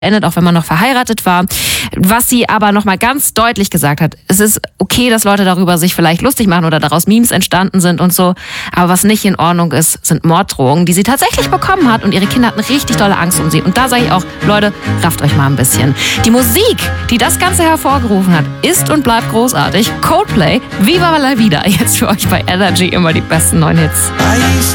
beendet, auch wenn man noch verheiratet war. Was sie aber nochmal ganz deutlich gesagt hat, es ist okay, dass Leute darüber sich vielleicht lustig machen oder daraus Memes entstanden sind und so, aber was nicht in Ordnung ist, sind Morddrohungen, die sie tatsächlich bekommen hat und ihre Kinder hatten richtig dolle Angst um sie. Und da sage ich auch, Leute, rafft euch mal ein bisschen. Die Musik, die das Ganze hervorgerufen hat, ist und bleibt großartig. Coldplay, Viva la Vida, jetzt für euch bei Energy immer die besten neuen Hits.